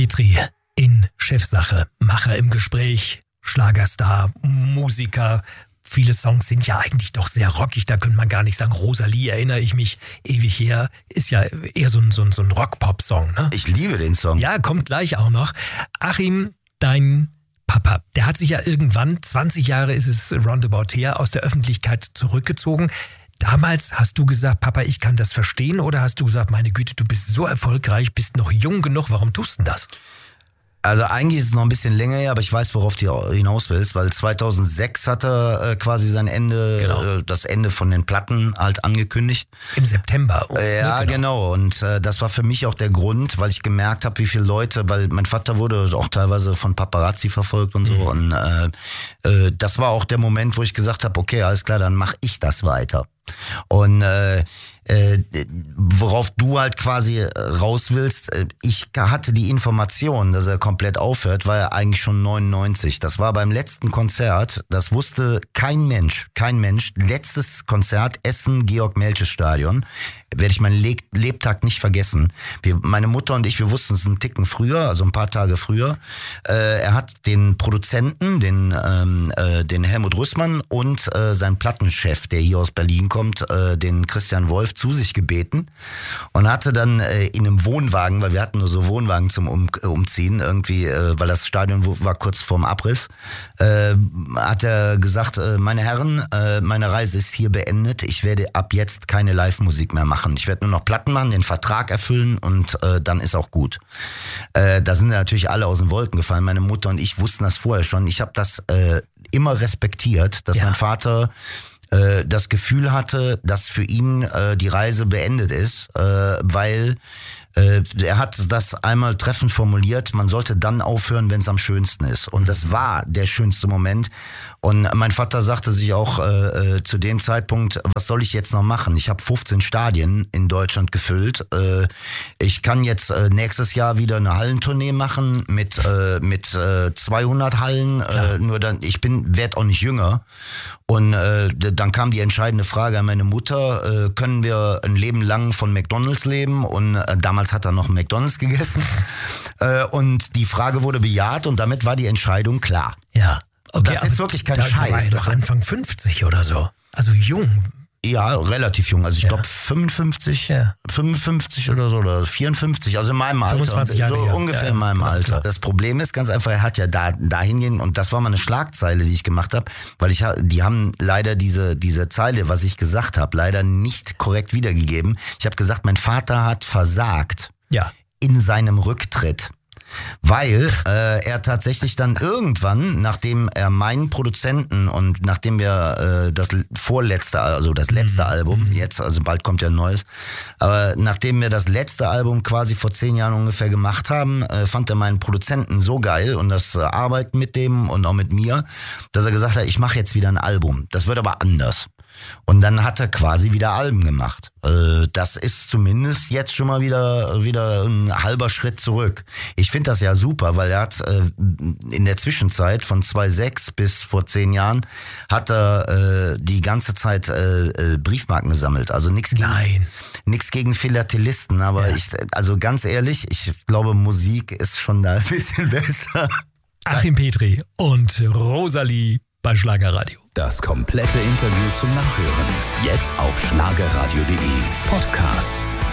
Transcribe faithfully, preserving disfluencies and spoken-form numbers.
Petri in Chefsache, Macher im Gespräch, Schlagerstar, Musiker. Viele Songs sind ja eigentlich doch sehr rockig, da könnte man gar nicht sagen. Rosalie, erinnere ich mich, ewig her, ist ja eher so ein, so ein, so ein Rock-Pop-Song. Ne? Ich liebe den Song. Ja, kommt gleich auch noch. Achim, dein Papa, der hat sich ja irgendwann, zwanzig Jahre ist es roundabout her, aus der Öffentlichkeit zurückgezogen. Damals hast du gesagt, Papa, ich kann das verstehen, oder hast du gesagt, meine Güte, du bist so erfolgreich, bist noch jung genug, warum tust du denn das? Also eigentlich ist es noch ein bisschen länger her, aber ich weiß, worauf du hinaus willst, weil zweitausendsechs hat er äh, quasi sein Ende, genau. äh, das Ende von den Platten halt angekündigt. Im September. Oh, äh, ja, genau. genau. Und äh, das war für mich auch der Grund, weil ich gemerkt habe, wie viele Leute, weil mein Vater wurde auch teilweise von Paparazzi verfolgt und so. Mhm. Und äh, äh, das war auch der Moment, wo ich gesagt habe, okay, alles klar, dann mache ich das weiter. Und äh, äh, worauf du halt quasi raus willst, ich hatte die Information, dass er komplett aufhört, war er eigentlich schon neunundneunzig. Das war beim letzten Konzert, das wusste kein Mensch, kein Mensch. Letztes Konzert, Essen, Georg-Melches-Stadion, werde ich meinen Le- Lebtag nicht vergessen. Wir, meine Mutter und ich, wir wussten es einen Ticken früher, also ein paar Tage früher. Äh, er hat den Produzenten, den, ähm, äh, den Helmut Rüssmann und äh, seinen Plattenchef, der hier aus Berlin kommt, äh, den Christian Wolf, zu sich gebeten und hatte dann äh, in einem Wohnwagen, weil wir hatten nur so Wohnwagen zum um, Umziehen, irgendwie, äh, weil das Stadion war kurz vorm Abriss, äh, hat er gesagt, äh, meine Herren, äh, meine Reise ist hier beendet, ich werde ab jetzt keine Live-Musik mehr machen. Ich werde nur noch Platten machen, den Vertrag erfüllen und äh, dann ist auch gut. Äh, da sind natürlich alle aus den Wolken gefallen. Meine Mutter und ich wussten das vorher schon. Ich habe das äh, immer respektiert, dass ja. mein Vater äh, das Gefühl hatte, dass für ihn äh, die Reise beendet ist, äh, weil äh, er hat das einmal treffend formuliert, man sollte dann aufhören, wenn es am schönsten ist. Und das war der schönste Moment. Und mein Vater sagte sich auch äh, zu dem Zeitpunkt, was soll ich jetzt noch machen? Ich habe fünfzehn Stadien in Deutschland gefüllt. Äh, ich kann jetzt äh, nächstes Jahr wieder eine Hallentournee machen mit äh, mit äh, zweihundert Hallen. Äh, nur dann, ich bin werd auch nicht jünger. Und äh, dann kam die entscheidende Frage an meine Mutter, äh, können wir ein Leben lang von McDonald's leben? Und äh, damals hat er noch McDonald's gegessen. äh, und die Frage wurde bejaht und damit war die Entscheidung klar. Ja. Okay, das ist wirklich kein da, Scheiß. Da war er doch Anfang fünfzig oder so. Also jung. Ja, relativ jung. Also ich ja. glaube fünfundfünfzig, ja. fünfundfünfzig oder so, oder vierundfünfzig, also in meinem Alter. fünfundzwanzig Jahre, so ja. ungefähr ja, in meinem ja, Alter. Klar. Das Problem ist ganz einfach, er hat ja da dahingehend, und das war mal eine Schlagzeile, die ich gemacht habe, weil ich die haben leider diese diese Zeile, was ich gesagt habe, leider nicht korrekt wiedergegeben. Ich habe gesagt, mein Vater hat versagt ja. in seinem Rücktritt. Weil äh, er tatsächlich dann irgendwann, nachdem er meinen Produzenten und nachdem wir äh, das vorletzte, also das letzte mhm. Album, jetzt, also bald kommt ja ein neues, aber nachdem wir das letzte Album quasi vor zehn Jahren ungefähr gemacht haben, äh, fand er meinen Produzenten so geil und das äh, Arbeiten mit dem und auch mit mir, dass er gesagt hat, ich mache jetzt wieder ein Album. Das wird aber anders. Und dann hat er quasi wieder Alben gemacht. Das ist zumindest jetzt schon mal wieder wieder ein halber Schritt zurück. Ich finde das ja super, weil er hat in der Zwischenzeit von zweitausendsechs bis vor zehn Jahren hat er die ganze Zeit Briefmarken gesammelt. Also nichts gegen, nichts gegen Philatelisten, aber ja. ich, also ganz ehrlich, ich glaube, Musik ist schon da ein bisschen besser. Achim Petri und Rosalie bei Schlagerradio. Das komplette Interview zum Nachhören. Jetzt auf schlagerradio punkt de Podcasts.